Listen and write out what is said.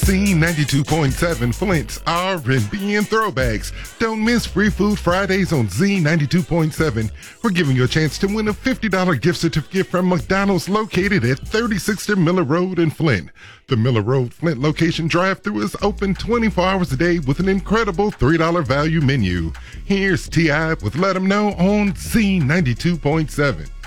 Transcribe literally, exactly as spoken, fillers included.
Z ninety-two point seven, Flint's R and B and throwbacks. Don't miss Free Food Fridays on Z ninety-two point seven. We're giving you a chance to win a fifty dollars gift certificate from McDonald's located at thirty sixty Miller Road in Flint. The Miller Road Flint location drive-thru is open twenty-four hours a day with an incredible three dollars value menu. Here's T I with Let 'em Know on Z ninety-two point seven.